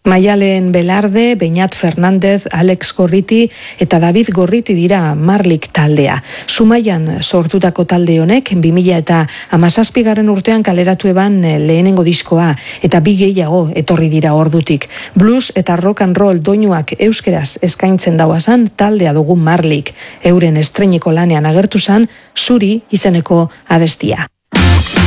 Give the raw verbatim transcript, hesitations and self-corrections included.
Maialen Belarde, Beñat Fernández, Alex Gorriti eta David Gorriti dira Marlik taldea. Zumaian sortutako talde honek bi mila eta hamazazpigarren urtean kaleratu eban lehenengo diskoa eta bi gehiago etorri dira ordutik. Blues eta rock and roll doinuak euskeraz eskaintzen dauazan taldea dugu Marlik. Euren estreineko lanean agertu zan Zuri izeneko abestia.